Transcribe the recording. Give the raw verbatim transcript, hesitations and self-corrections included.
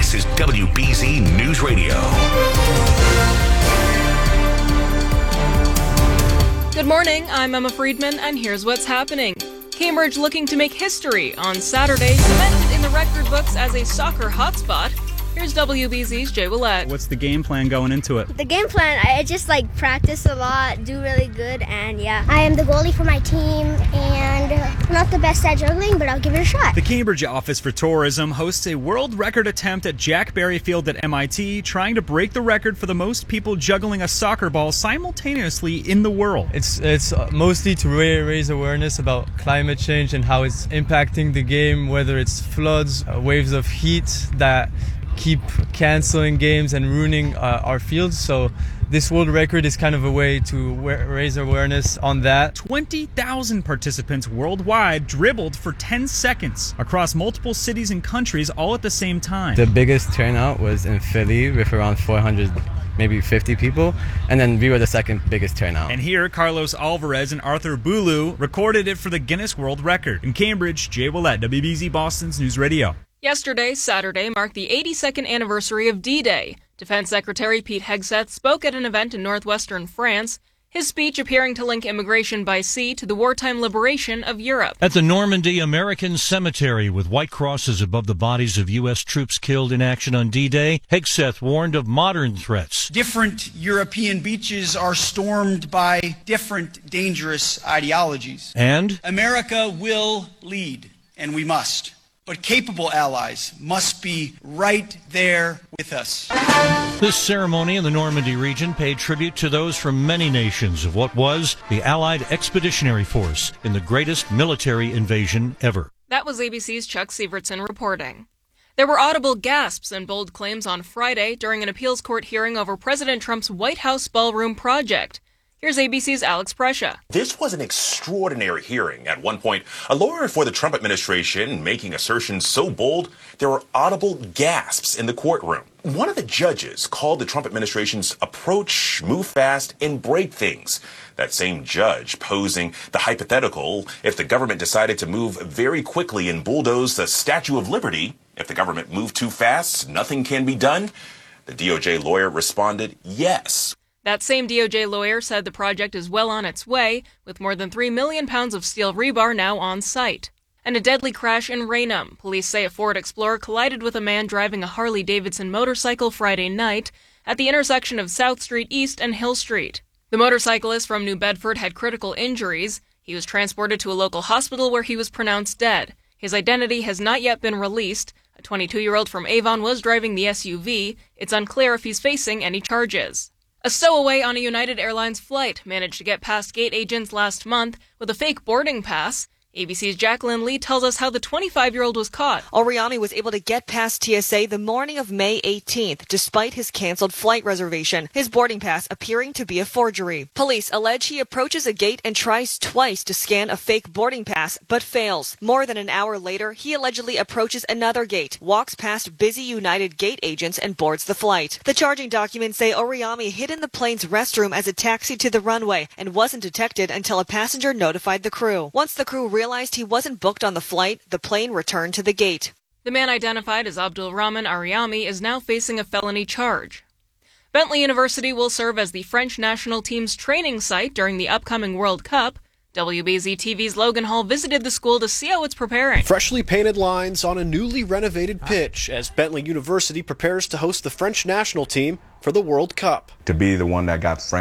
This is W B Z News Radio. Good morning, I'm Emma Friedman, and here's what's happening. Cambridge looking to make history on Saturday, cemented in the record books as a soccer hotspot. Here's W B Z's Jay Willett. What's the game plan going into it? The game plan, I just like practice a lot, do really good, and yeah. I am the goalie for my team, and I'm not the best at juggling, but I'll give it a shot. The Cambridge Office for Tourism hosts a world record attempt at Jack Berry Field at M I T, trying to break the record for the most people juggling a soccer ball simultaneously in the world. It's it's mostly to raise awareness about climate change and how it's impacting the game, whether it's floods, uh, waves of heat that keep canceling games and ruining uh, our fields. So this world record is kind of a way to wa- raise awareness on that. twenty thousand participants worldwide dribbled for ten seconds across multiple cities and countries all at the same time. The biggest turnout was in Philly with around four hundred, maybe fifty people, and then we were the second biggest turnout. And here, Carlos Alvarez and Arthur Boulou recorded it for the Guinness World Record. In Cambridge, Jay Willett, W B Z Boston's News Radio. Yesterday, Saturday, marked the eighty-second anniversary of D-Day. Defense Secretary Pete Hegseth spoke at an event in northwestern France, his speech appearing to link immigration by sea to the wartime liberation of Europe. At the Normandy American Cemetery, with white crosses above the bodies of U S troops killed in action on D-Day, Hegseth warned of modern threats. Different European beaches are stormed by different dangerous ideologies. And America will lead, and we must. But capable allies must be right there with us. This ceremony in the Normandy region paid tribute to those from many nations of what was the Allied Expeditionary Force in the greatest military invasion ever. That was A B C's Chuck Sievertson reporting. There were audible gasps and bold claims on Friday during an appeals court hearing over President Trump's White House ballroom project. Here's A B C's Alex Prescia. This was an extraordinary hearing. At one point, a lawyer for the Trump administration making assertions so bold, there were audible gasps in the courtroom. One of the judges called the Trump administration's approach move fast and break things. That same judge posing the hypothetical if the government decided to move very quickly and bulldoze the Statue of Liberty, if the government moved too fast, nothing can be done. The D O J lawyer responded, yes. That same D O J lawyer said the project is well on its way, with more than three million pounds of steel rebar now on site. And a deadly crash in Raynham. Police say a Ford Explorer collided with a man driving a Harley-Davidson motorcycle Friday night at the intersection of South Street East and Hill Street. The motorcyclist from New Bedford had critical injuries. He was transported to a local hospital where he was pronounced dead. His identity has not yet been released. A twenty-two-year-old from Avon was driving the S U V. It's unclear if he's facing any charges. A stowaway on a United Airlines flight managed to get past gate agents last month with a fake boarding pass. A B C's Jacqueline Lee tells us how the twenty-five-year-old was caught. Oriami was able to get past T S A the morning of May eighteenth, despite his canceled flight reservation, his boarding pass appearing to be a forgery. Police allege he approaches a gate and tries twice to scan a fake boarding pass, but fails. More than an hour later, he allegedly approaches another gate, walks past busy United gate agents, and boards the flight. The charging documents say Oriami hid in the plane's restroom as it taxied to the runway and wasn't detected until a passenger notified the crew. Once the crew realized he wasn't booked on the flight, the plane returned to the gate. The man identified as Abdul Rahman Ariami is now facing a felony charge. Bentley University will serve as the French national team's training site during the upcoming World Cup. W B Z T V's Logan Hall visited the school to see how it's preparing. Freshly painted lines on a newly renovated pitch as Bentley University prepares to host the French national team for the World Cup. To be the one that got France